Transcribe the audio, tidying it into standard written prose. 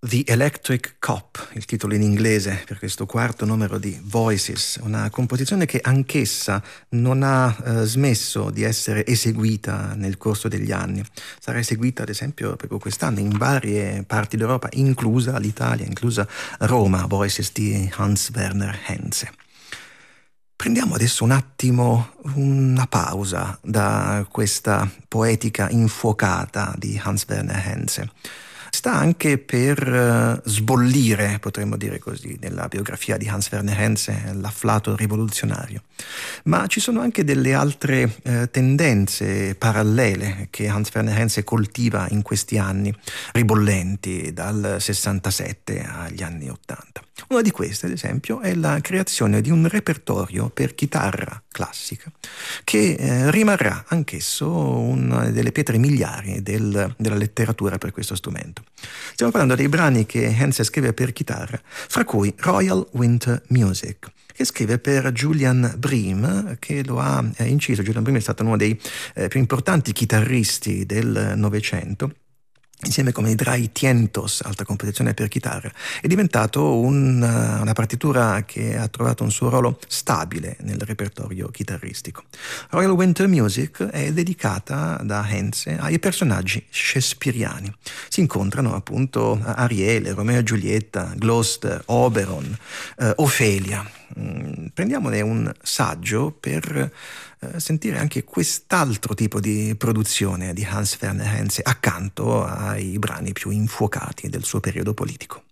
The Electric Cop, il titolo in inglese per questo quarto numero di Voices, una composizione che anch'essa non ha smesso di essere eseguita nel corso degli anni. Sarà eseguita ad esempio proprio quest'anno in varie parti d'Europa, inclusa l'Italia, inclusa Roma, Voices di Hans Werner Henze. Prendiamo adesso un attimo una pausa da questa poetica infuocata di Hans Werner Henze. Sta anche per sbollire, potremmo dire così, nella biografia di Hans Werner Henze, l'afflato rivoluzionario. Ma ci sono anche delle altre tendenze parallele che Hans Werner Henze coltiva in questi anni, ribollenti dal 67 agli anni 80. Una di queste, ad esempio, è la creazione di un repertorio per chitarra classica che rimarrà anch'esso una delle pietre miliari della letteratura per questo strumento. Stiamo parlando dei brani che Henze scrive per chitarra, fra cui Royal Winter Music, che scrive per Julian Bream, che lo ha inciso. Julian Bream è stato uno dei più importanti chitarristi del Novecento. Insieme con i Dry Tientos, alta composizione per chitarra, è diventato una partitura che ha trovato un suo ruolo stabile nel repertorio chitarristico. Royal Winter Music è dedicata da Henze ai personaggi shakespeariani. Si incontrano appunto Ariele, Romeo e Giulietta, Gloucester, Oberon, Ofelia. Prendiamone un saggio per sentire anche quest'altro tipo di produzione di Hans Werner Henze accanto ai brani più infuocati del suo periodo politico.